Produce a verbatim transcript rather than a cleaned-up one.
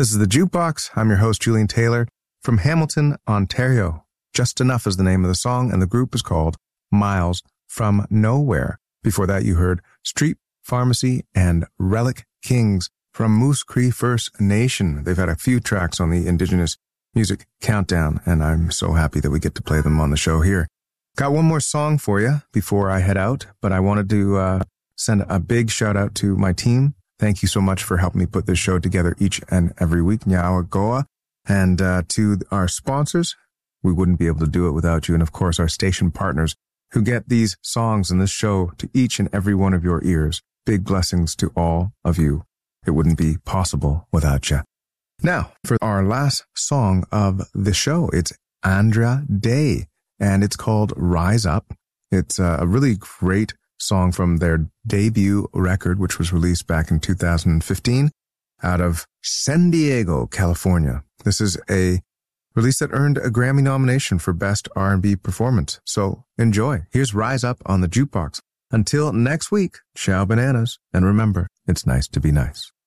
This is The Jukebox. I'm your host, Julian Taylor, from Hamilton, Ontario. Just Enough is the name of the song, and the group is called Miles from Nowhere. Before that, you heard Street Pharmacy and Relic Kings from Moose Cree First Nation. They've had a few tracks on the Indigenous Music Countdown, and I'm so happy that we get to play them on the show here. Got one more song for you before I head out, but I wanted to uh, send a big shout out to my team. Thank you so much for helping me put this show together each and every week, Nyawa Goa. And uh, to our sponsors, we wouldn't be able to do it without you. And of course, our station partners who get these songs and this show to each and every one of your ears. Big blessings to all of you. It wouldn't be possible without you. Now, for our last song of the show, it's Andra Day, and it's called Rise Up. It's a really great song from their debut record, which was released back in two thousand fifteen out of San Diego, California. This is a release that earned a Grammy nomination for Best R and B Performance. So enjoy. Here's Rise Up on the Jukebox. Until next week, ciao bananas. And remember, it's nice to be nice.